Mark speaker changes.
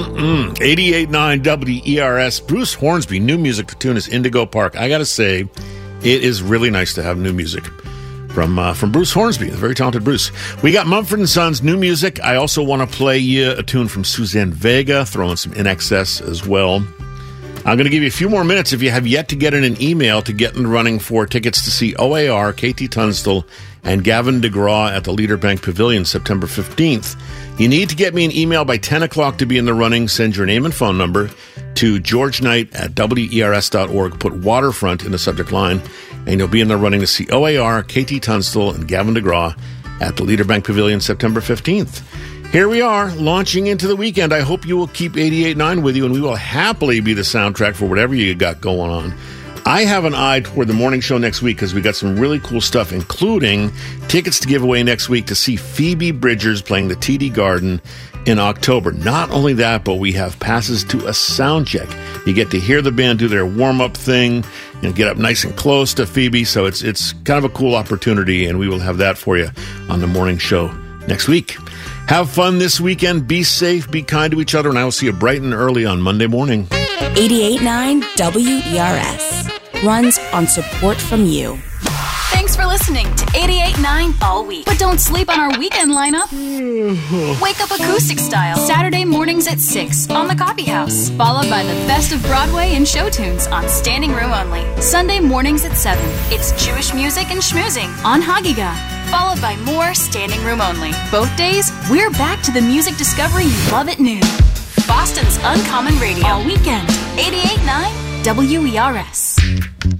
Speaker 1: 88.9 WERS. Bruce Hornsby, new music. The tune is Indigo Park. I got to say, it is really nice to have new music from Bruce Hornsby, the very talented Bruce. We got Mumford & Sons, new music. I also want to play you a tune from Suzanne Vega, throwing some In Excess as well. I'm going to give you a few more minutes if you have yet to get in an email to get in the running for tickets to see OAR, KT Tunstall, and Gavin DeGraw at the Leader Bank Pavilion September 15th. You need to get me an email by 10 o'clock to be in the running. Send your name and phone number to georgeknight@wers.org. Put Waterfront in the subject line, and you'll be in the running to see OAR, KT Tunstall, and Gavin DeGraw at the Leader Bank Pavilion September 15th. Here we are, launching into the weekend. I hope you will keep 88.9 with you, and we will happily be the soundtrack for whatever you got going on. I have an eye toward the morning show next week because we got some really cool stuff, including tickets to give away next week to see Phoebe Bridgers playing the TD Garden in October. Not only that, but we have passes to a sound check. You get to hear the band do their warm-up thing, get up nice and close to Phoebe, so it's kind of a cool opportunity, and we will have that for you on the morning show next week. Have fun this weekend. Be safe. Be kind to each other. And I will see you bright and early on Monday morning.
Speaker 2: 88.9 WERS runs on support from you.
Speaker 3: Thanks for listening to 88.9 all week. But don't sleep on our weekend lineup. Wake up acoustic style. Saturday mornings at 6 on the Coffee House. Followed by the best of Broadway and show tunes on Standing Room Only. Sunday mornings at 7. It's Jewish music and schmoozing on Hagiga. Followed by more Standing Room Only. Both days, we're back to the music discovery you love at noon. Boston's Uncommon Radio. All weekend. 88.9 WERS.